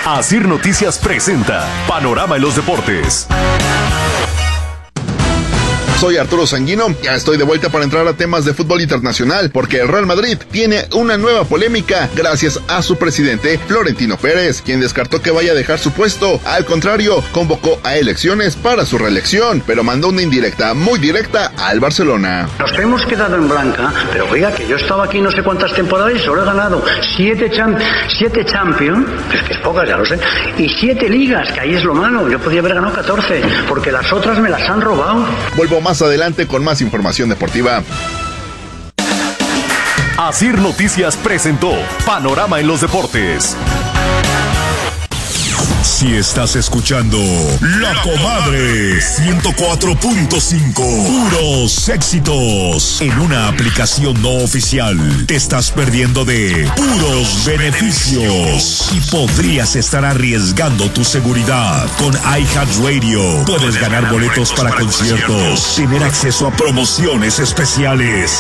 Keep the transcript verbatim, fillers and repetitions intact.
Asir Noticias presenta Panorama en los Deportes. Soy Arturo Sanguino, ya estoy de vuelta para entrar a temas de fútbol internacional, porque el Real Madrid tiene una nueva polémica gracias a su presidente Florentino Pérez, quien descartó que vaya a dejar su puesto. Al contrario, convocó a elecciones para su reelección, pero mandó una indirecta, muy directa al Barcelona. Nos hemos quedado en blanca, pero oiga, que yo estaba aquí no sé cuántas temporadas y solo he ganado siete, champ- siete Champions, es que es pocas, ya lo sé, y siete ligas, que ahí es lo malo. Yo podía haber ganado catorce, porque las otras me las han robado. Vuelvo más adelante con más información deportiva. Asir Noticias presentó Panorama en los Deportes. Si estás escuchando La Comadre ciento cuatro punto cinco, puros éxitos en una aplicación no oficial, te estás perdiendo de puros beneficios y podrías estar arriesgando tu seguridad. Con iHeartRadio puedes ganar boletos para conciertos, tener acceso a promociones especiales